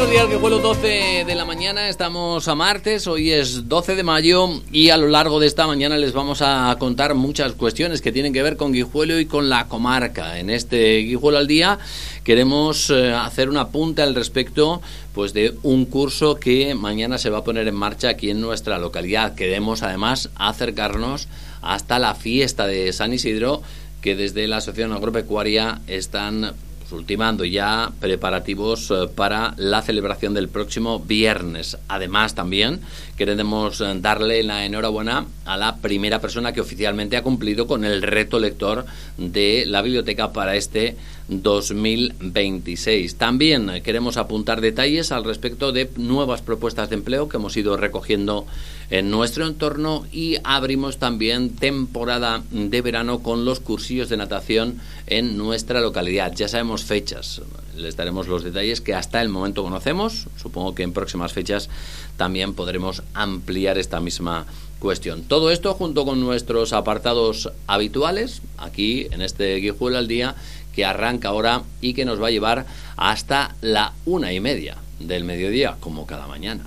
Buenos días, Guijuelo, 12 de la mañana, estamos a martes, hoy es 12 de mayo y a lo largo de esta mañana les vamos a contar muchas cuestiones que tienen que ver con Guijuelo y con la comarca. En este Guijuelo al día queremos hacer un apunte al respecto pues de un curso que mañana se va a poner en marcha aquí en nuestra localidad. Queremos además acercarnos hasta la fiesta de San Isidro, que desde la Asociación Agropecuaria están ultimando ya preparativos para la celebración del próximo viernes. Además, también queremos darle la enhorabuena a la primera persona que oficialmente ha cumplido con el reto lector de la biblioteca para este 2026. También queremos apuntar detalles al respecto de nuevas propuestas de empleo que hemos ido recogiendo en nuestro entorno, y abrimos también temporada de verano con los cursillos de natación en nuestra localidad. Ya sabemos fechas, les daremos los detalles que hasta el momento conocemos. Supongo que en próximas fechas también podremos ampliar esta misma cuestión. Todo esto junto con nuestros apartados habituales aquí en este Guijuelo al día, que arranca ahora y que nos va a llevar hasta la 1:30 del mediodía, como cada mañana.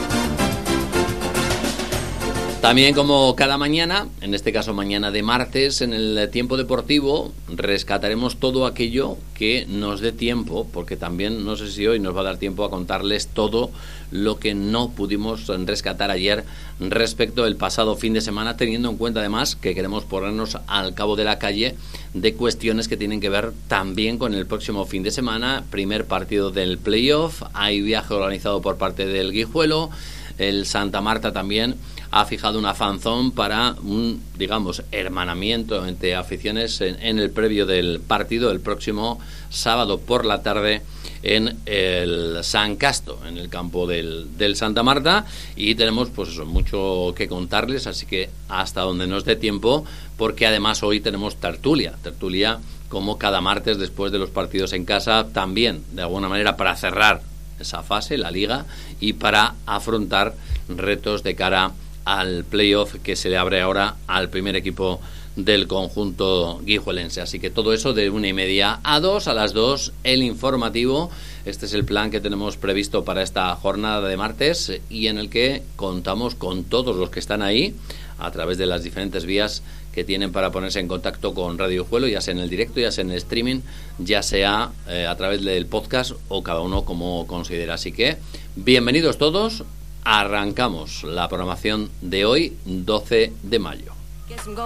También, como cada mañana, en este caso mañana de martes, en el tiempo deportivo rescataremos todo aquello que nos dé tiempo, porque también no sé si hoy nos va a dar tiempo a contarles todo lo que no pudimos rescatar ayer respecto del pasado fin de semana, teniendo en cuenta además que queremos ponernos al cabo de la calle de cuestiones que tienen que ver también con el próximo fin de semana. Primer partido del playoff, hay viaje organizado por parte del Guijuelo, el Santa Marta también ha fijado una fanzón para un, digamos, hermanamiento entre aficiones en el previo del partido el próximo sábado por la tarde en el San Casto, en el campo del Santa Marta, y tenemos pues eso, mucho que contarles, así que hasta donde nos dé tiempo, porque además hoy tenemos tertulia como cada martes después de los partidos en casa, también de alguna manera para cerrar esa fase, la liga, y para afrontar retos de cara al playoff que se le abre ahora al primer equipo del conjunto guijuelense. Así que todo eso de 1:30 a 2, a las 2 el informativo. Este es el plan que tenemos previsto para esta jornada de martes, y en el que contamos con todos los que están ahí a través de las diferentes vías que tienen para ponerse en contacto con Radio Guijuelo, ya sea en el directo, ya sea en el streaming, ya sea a través del podcast, o cada uno como considera. Así que bienvenidos todos. Arrancamos la programación de hoy, 12 de mayo.